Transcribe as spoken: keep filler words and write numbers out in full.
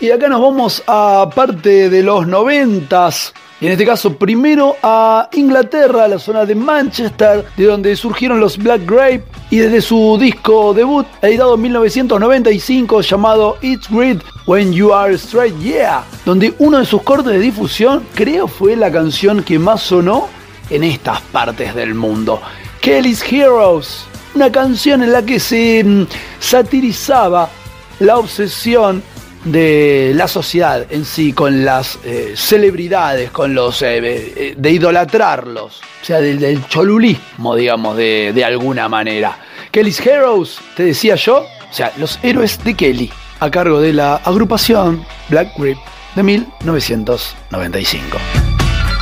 Y acá nos vamos a parte de los noventas. Y en este caso, primero a Inglaterra, a la zona de Manchester, de donde surgieron los Black Grape. Y desde su disco debut, editado en mil novecientos noventa y cinco, llamado It's Great When You Are Straight, Yeah, donde uno de sus cortes de difusión, creo, fue la canción que más sonó en estas partes del mundo. Kelly's Heroes, una canción en la que se mm, satirizaba la obsesión de la sociedad en sí, con las eh, celebridades, con los eh, de idolatrarlos, o sea, del, del cholulismo, digamos, de, de alguna manera. Kelly's Heroes, te decía yo, o sea, los héroes de Kelly, a cargo de la agrupación Black Grape de mil novecientos noventa y cinco.